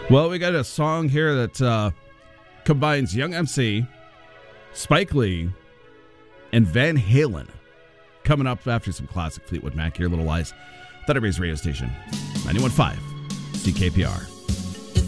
Well, we got a song here that combines Young MC, Spike Lee, and Van Halen. Coming up after some classic Fleetwood Mac here, Little Lies. Thunderbay's radio station, 91.5 CKPR.